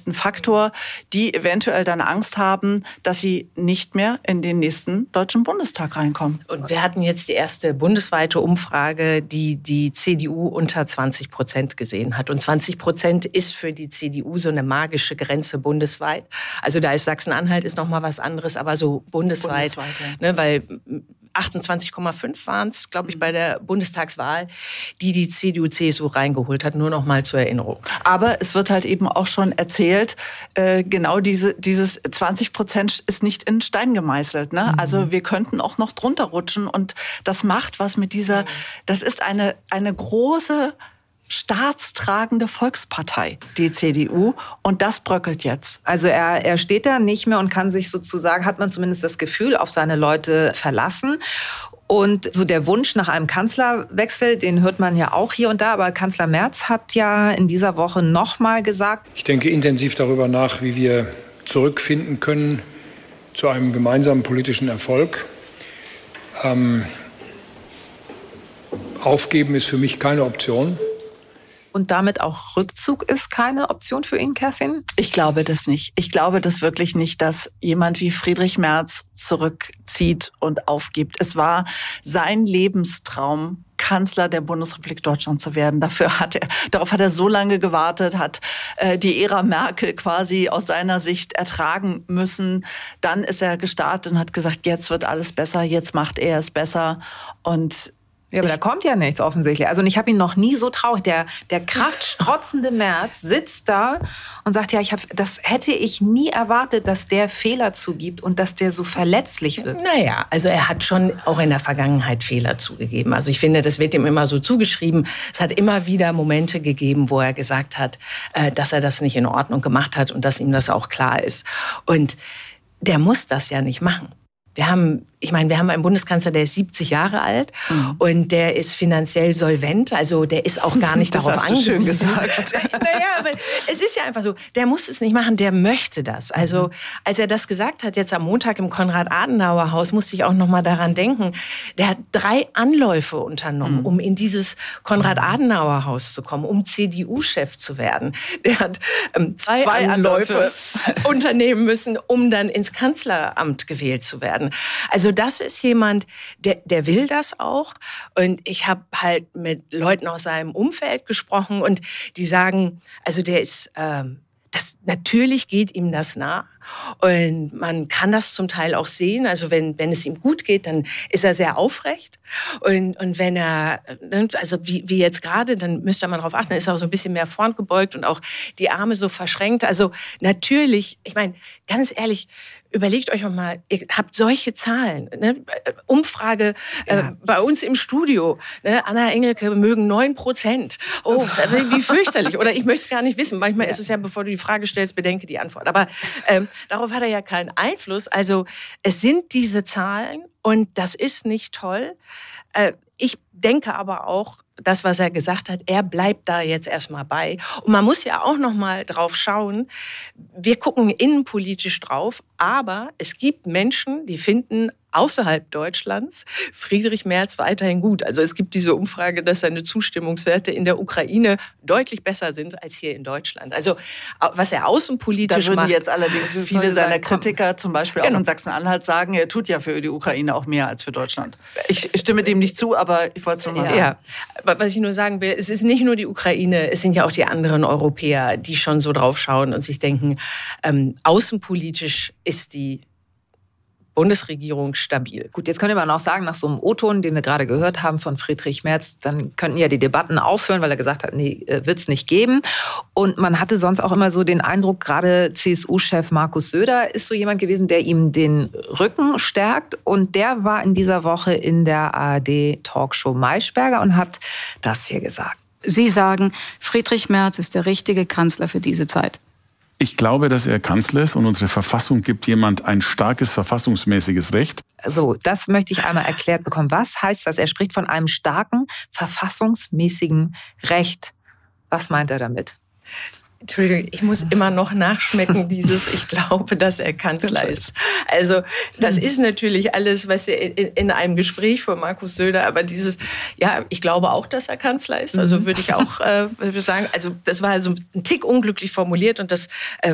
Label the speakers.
Speaker 1: vielleicht ein Faktor, die eventuell dann Angst haben, dass sie nicht mehr in den nächsten Deutschen Bundestag reinkommen.
Speaker 2: Und wir hatten jetzt die erste bundesweite Umfrage, die CDU unter 20% gesehen hat. Und 20% ist für die CDU so eine magische Grenze bundesweit. Also da ist Sachsen-Anhalt ist noch mal was anderes, aber so bundesweit
Speaker 1: Ja.
Speaker 2: Ne, weil 28,5 waren es, glaube ich, bei der Bundestagswahl, die CDU-CSU reingeholt hat. Nur noch mal zur Erinnerung.
Speaker 1: Aber es wird halt eben auch schon erzählt, genau dieses 20% ist nicht in Stein gemeißelt. Ne? Also wir könnten auch noch drunter rutschen und das macht was mit dieser, das ist eine große staatstragende Volkspartei, die CDU, und das bröckelt jetzt.
Speaker 3: Also er steht da nicht mehr und kann sich sozusagen, hat man zumindest das Gefühl, auf seine Leute verlassen. Und so der Wunsch nach einem Kanzlerwechsel, den hört man ja auch hier und da, aber Kanzler Merz hat ja in dieser Woche nochmal gesagt:
Speaker 4: Ich denke intensiv darüber nach, wie wir zurückfinden können zu einem gemeinsamen politischen Erfolg. Aufgeben ist für mich keine Option.
Speaker 3: Und damit auch Rückzug ist keine Option für ihn, Kerstin?
Speaker 1: Ich glaube das nicht. Ich glaube das wirklich nicht, dass jemand wie Friedrich Merz zurückzieht und aufgibt. Es war sein Lebenstraum, Kanzler der Bundesrepublik Deutschland zu werden. Darauf hat er so lange gewartet, hat die Ära Merkel quasi aus seiner Sicht ertragen müssen. Dann ist er gestartet und hat gesagt, jetzt wird alles besser, jetzt macht er es besser. Und
Speaker 3: ja, aber da kommt ja nichts offensichtlich. Also ich habe ihn noch nie so traurig. Der kraftstrotzende Merz sitzt da und sagt, ja, das hätte ich nie erwartet, dass der Fehler zugibt und dass der so verletzlich wird.
Speaker 2: Naja, also er hat schon auch in der Vergangenheit Fehler zugegeben. Also ich finde, das wird ihm immer so zugeschrieben. Es hat immer wieder Momente gegeben, wo er gesagt hat, dass er das nicht in Ordnung gemacht hat und dass ihm das auch klar ist. Und der muss das ja nicht machen. Wir haben einen Bundeskanzler, der ist 70 Jahre alt und der ist finanziell solvent. Also der ist auch gar nicht darauf angewiesen.
Speaker 1: Schön gesagt.
Speaker 2: Naja, aber es ist ja einfach so, der muss es nicht machen, der möchte das. Also als er das gesagt hat, jetzt am Montag im Konrad-Adenauer-Haus, musste ich auch noch mal daran denken, der hat 3 Anläufe unternommen, um in dieses Konrad-Adenauer-Haus zu kommen, um CDU-Chef zu werden. Der hat 2 Anläufe unternehmen müssen, um dann ins Kanzleramt gewählt zu werden. Also das ist jemand, der will das auch. Und ich habe halt mit Leuten aus seinem Umfeld gesprochen und die sagen, also der ist, natürlich geht ihm das nah. Und man kann das zum Teil auch sehen. Also wenn es ihm gut geht, dann ist er sehr aufrecht. Und wenn er, also wie jetzt gerade, dann müsste man darauf achten, dann ist er auch so ein bisschen mehr vorn gebeugt und auch die Arme so verschränkt. Also natürlich, ich meine, ganz ehrlich, überlegt euch mal, ihr habt solche Zahlen. Ne? Umfrage bei uns im Studio. Ne? Anna Engelke mögen 9%. Oh, wie fürchterlich. Oder ich möchte es gar nicht wissen. Manchmal ist es ja, bevor du die Frage stellst, bedenke die Antwort. Aber darauf hat er ja keinen Einfluss. Also es sind diese Zahlen und das ist nicht toll. Ich denke aber auch, das, was er gesagt hat, er bleibt da jetzt erstmal bei. Und man muss ja auch noch mal drauf schauen, wir gucken innenpolitisch drauf, aber es gibt Menschen, die finden außerhalb Deutschlands Friedrich Merz weiterhin gut. Also es gibt diese Umfrage, dass seine Zustimmungswerte in der Ukraine deutlich besser sind als hier in Deutschland. Also was er außenpolitisch macht.
Speaker 1: Da würden jetzt allerdings viele seiner Kritiker, zum Beispiel auch in Sachsen-Anhalt, sagen, er tut ja für die Ukraine auch mehr als für Deutschland. Ich stimme dem nicht zu, aber ich wollte es nur mal sagen.
Speaker 2: Ja, was ich nur sagen will, es ist nicht nur die Ukraine, es sind ja auch die anderen Europäer, die schon so drauf schauen und sich denken, außenpolitisch ist die Bundesregierung stabil.
Speaker 3: Gut, jetzt könnte man auch sagen, nach so einem O-Ton, den wir gerade gehört haben von Friedrich Merz, dann könnten ja die Debatten aufhören, weil er gesagt hat, nee, wird's nicht geben. Und man hatte sonst auch immer so den Eindruck, gerade CSU-Chef Markus Söder ist so jemand gewesen, der ihm den Rücken stärkt. Und der war in dieser Woche in der ARD-Talkshow Maischberger und hat das hier gesagt.
Speaker 5: Sie sagen, Friedrich Merz ist der richtige Kanzler für diese Zeit.
Speaker 6: Ich glaube, dass er Kanzler ist und unsere Verfassung gibt jemand ein starkes verfassungsmäßiges Recht.
Speaker 3: So, das möchte ich einmal erklärt bekommen. Was heißt das? Er spricht von einem starken verfassungsmäßigen Recht. Was meint er damit?
Speaker 2: Entschuldigung, ich muss immer noch nachschmecken, ich glaube, dass er Kanzler ist. Also das ist natürlich alles, was in einem Gespräch von Markus Söder, aber ich glaube auch, dass er Kanzler ist. Also würde ich auch sagen, also das war so ein Tick unglücklich formuliert und das